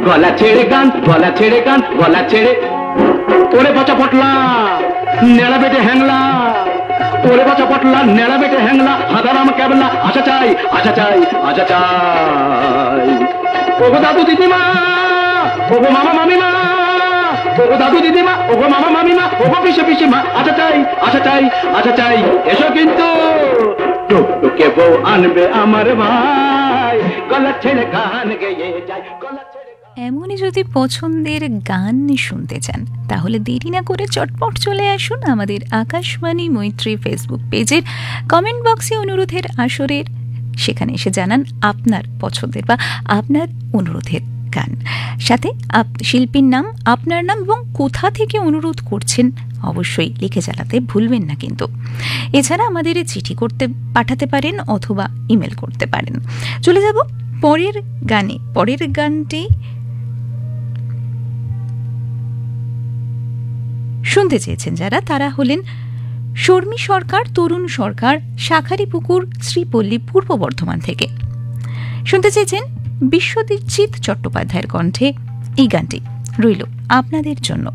গলা ছেড়ে গান, গলা ছেড়ে গান, গলা ছেড়ে। ওরে পচা পটলা নেড়া বেটে হ্যাংলা, ওরে পচা পটলা নেড়া বেটে হ্যাংলা, হাদারাম ক্যাবলা, আশা চাই, আশা চাই, আশা চাই। ওগো দাদু দিদিমা, ওগো মামা মামিমা, ওগো দাদু দিদিমা, ওগো মামা মামিমা, ওগো পিসে পিসিমা, আশা চাই, আশা চাই, আশা চাই। এসো কিন্তু টুকটুকে বউ আনবে আমার ভাই, গলা ছেড়ে গান গেয়ে যায়, গলা ছেড়ে। এমনই যদি পছন্দের গান শুনতে চান তাহলে দেরি না করে চটপট চলে আসুন আমাদের আকাশবাণী মৈত্রী ফেসবুক পেজের কমেন্ট বক্সে অনুরোধের আসরের, সেখানে এসে জানান আপনার পছন্দের বা আপনার অনুরোধের গান, সাথে শিল্পীর নাম, আপনার নাম এবং কোথা থেকে অনুরোধ করছেন অবশ্যই লিখে জানাতে ভুলবেন না কিন্তু। এছাড়া আমাদের চিঠি করতে পাঠাতে পারেন অথবা ইমেল করতে পারেন। চলে যাব পরের গানে। পরের গানটি শুনতে চেয়েছেন যারা, তারা হলেন শর্মী সরকার, তরুণ সরকার, শাখারিপুকুর, শ্রীপল্লী, পূর্ব বর্ধমান থেকে। শুনতে চেয়েছেন বিশ্বজিৎ চট্টোপাধ্যায়ের কণ্ঠে এই গানটি, রইল আপনাদের জন্য।